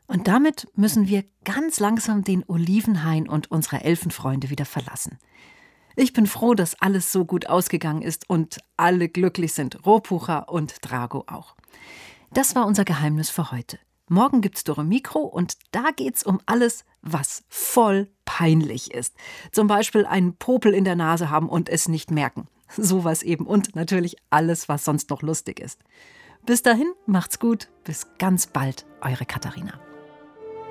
Und damit müssen wir ganz langsam den Olivenhain und unsere Elfenfreunde wieder verlassen. Ich bin froh, dass alles so gut ausgegangen ist und alle glücklich sind, Rohrpucher und Drago auch. Das war unser Geheimnis für heute. Morgen gibt's Dore Mikro und da geht's um alles, was voll peinlich ist. Zum Beispiel einen Popel in der Nase haben und es nicht merken. Sowas eben und natürlich alles, was sonst noch lustig ist. Bis dahin, macht's gut. Bis ganz bald, eure Katharina.